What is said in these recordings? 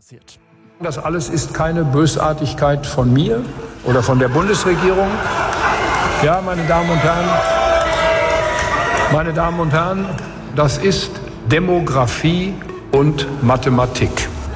Das alles ist keine Bösartigkeit von mir oder von der Bundesregierung. Ja, meine Damen und Herren, das ist Demografie und Mathematik.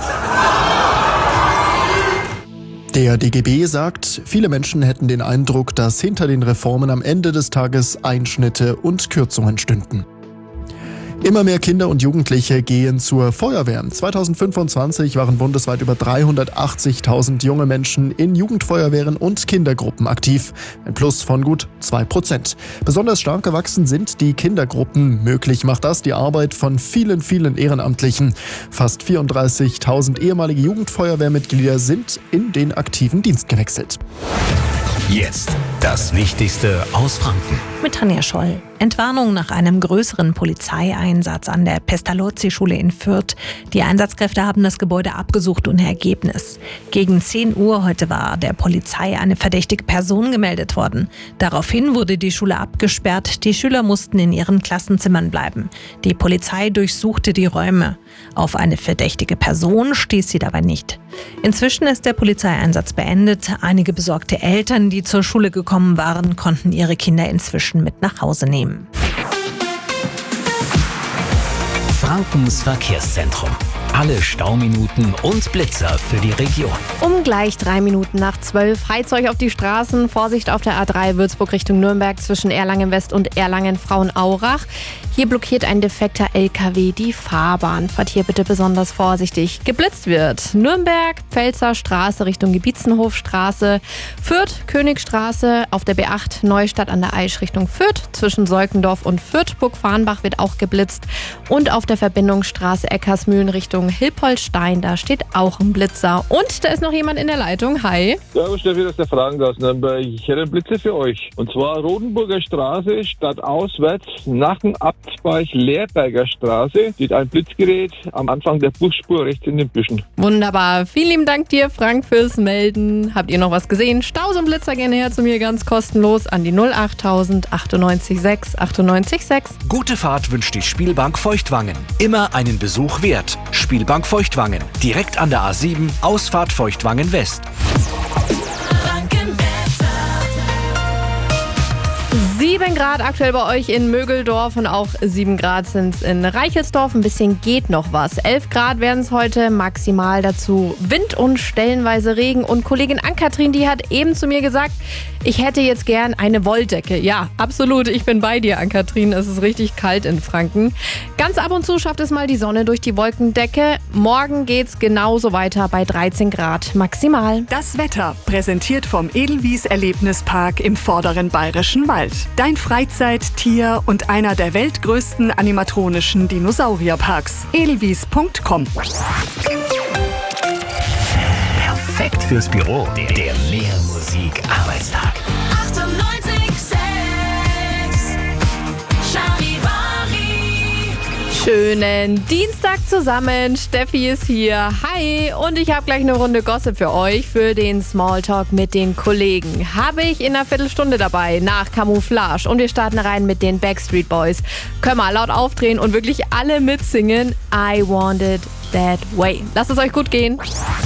Der DGB sagt, viele Menschen hätten den Eindruck, dass hinter den Reformen am Ende des Tages Einschnitte und Kürzungen stünden. Immer mehr Kinder und Jugendliche gehen zur Feuerwehr. 2025 waren bundesweit über 380.000 junge Menschen in Jugendfeuerwehren und Kindergruppen aktiv. Ein Plus von gut 2%. Besonders stark gewachsen sind die Kindergruppen. Möglich macht das die Arbeit von vielen, vielen Ehrenamtlichen. Fast 34.000 ehemalige Jugendfeuerwehrmitglieder sind in den aktiven Dienst gewechselt. Jetzt das Wichtigste aus Franken. Mit Tanja Scholl. Entwarnung nach einem größeren Polizeieinsatz an der Pestalozzi-Schule in Fürth. Die Einsatzkräfte haben das Gebäude abgesucht ohne Ergebnis. Gegen 10 Uhr heute war der Polizei eine verdächtige Person gemeldet worden. Daraufhin wurde die Schule abgesperrt. Die Schüler mussten in ihren Klassenzimmern bleiben. Die Polizei durchsuchte die Räume. Auf eine verdächtige Person stieß sie dabei nicht. Inzwischen ist der Polizeieinsatz beendet. Einige besorgte Eltern, die zur Schule gekommen waren, konnten ihre Kinder inzwischen mit nach Hause nehmen. Frankens Verkehrszentrum. Alle Stauminuten und Blitzer für die Region. Um gleich 3 Minuten nach 12. Heizt euch auf die Straßen. Vorsicht auf der A3 Würzburg Richtung Nürnberg zwischen Erlangen West und Erlangen Frauenaurach. Hier blockiert ein defekter LKW die Fahrbahn. Fahrt hier bitte besonders vorsichtig. Geblitzt wird Nürnberg, Pfälzer Straße Richtung Gebietzenhofstraße, Fürth, Königstraße, auf der B8 Neustadt an der Aisch Richtung Fürth. Zwischen Solkendorf und Fürth, Burgfarrnbach wird auch geblitzt. Und auf der Verbindungsstraße Eckersmühlen Richtung Hilpoltstein, da steht auch ein Blitzer. Und da ist noch jemand in der Leitung. Hi. Ja, Steffi, dass der Fragen aus Nürnberg. Ich hätte Blitze für euch. Und zwar Rodenburger Straße, stadtauswärts, Nachen-Abzweig, Lehrberger Straße. Steht ein Blitzgerät am Anfang der Busspur rechts in den Büschen. Wunderbar. Vielen lieben Dank dir, Frank, fürs Melden. Habt ihr noch was gesehen? Staus und Blitzer gerne her zu mir ganz kostenlos an die 08000 98 6 98 6. Gute Fahrt wünscht die Spielbank Feuchtwangen. Immer einen Besuch wert. Spielbank Feuchtwangen. Direkt an der A7, Ausfahrt Feuchtwangen West. 7 Grad aktuell bei euch in Mögeldorf und auch 7 Grad sind es in Reichelsdorf. Ein bisschen geht noch was. 11 Grad werden es heute maximal, dazu Wind und stellenweise Regen. Und Kollegin Ann-Kathrin, die hat eben zu mir gesagt, ich hätte jetzt gern eine Wolldecke. Ja, absolut, ich bin bei dir, Ann-Kathrin. Es ist richtig kalt in Franken. Ganz ab und zu schafft es mal die Sonne durch die Wolkendecke. Morgen geht's genauso weiter bei 13 Grad maximal. Das Wetter präsentiert vom Edelwies Erlebnispark im vorderen Bayerischen Wald. Dein Freizeit-, Tier- und einer der weltgrößten animatronischen Dinosaurierparks. Edelwies.com. Perfekt fürs Büro. Der Mehrmusik-Arbeitstag. 98,6 Charivari. Schönen Dienstag zusammen. Steffi ist hier. Hi. Und ich habe gleich eine Runde Gossip für euch, für den Smalltalk mit den Kollegen. Habe ich in einer Viertelstunde dabei nach Camouflage. Und wir starten rein mit den Backstreet Boys. Können wir laut aufdrehen und wirklich alle mitsingen. I Want It That Way. Lasst es euch gut gehen.